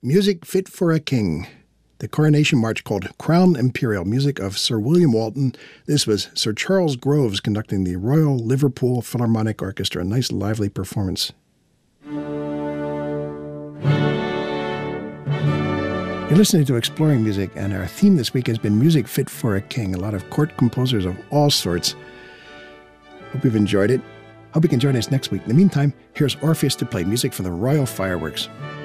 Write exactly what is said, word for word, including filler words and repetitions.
Music Fit for a King. The coronation march called Crown Imperial, music of Sir William Walton. This was Sir Charles Groves conducting the Royal Liverpool Philharmonic Orchestra. A nice, lively performance. You're listening to Exploring Music, and our theme this week has been Music Fit for a King. A lot of court composers of all sorts. Hope you've enjoyed it. Hope you can join us next week. In the meantime, here's Orpheus to play music for the Royal Fireworks.